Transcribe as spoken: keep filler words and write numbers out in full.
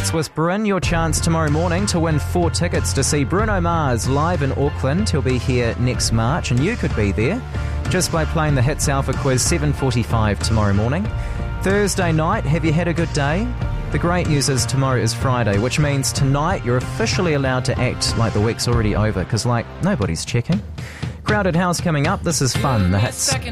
Hits with Bryn, your chance tomorrow morning to win four tickets to see Bruno Mars live in Auckland. He'll be here next March, and you could be there just by playing the Hits Alpha Quiz, seven forty-five tomorrow morning. Thursday night, have you had a good day? The great news is tomorrow is Friday, which means tonight you're officially allowed to act like the week's already over, because, like, nobody's checking. Crowded House coming up. This is fun. The Hits.